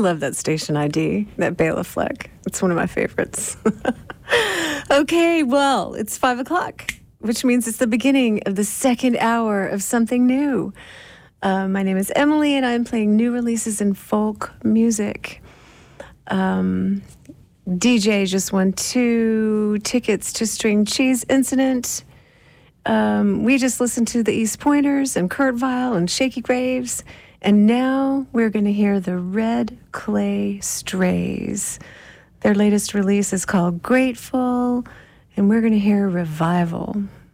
love that station ID, that Bela Fleck. It's one of my favorites. Okay, well, it's 5 o'clock, which means it's the beginning of the second hour of something new. My name is Emily, and I'm playing new releases in folk music. DJ just won 2 tickets to String Cheese Incident. We just listened to the East Pointers and Kurt Vile and Shaky Graves. And now we're going to hear the Red Clay Strays. Their latest release is called Grateful, and we're going to hear Revival.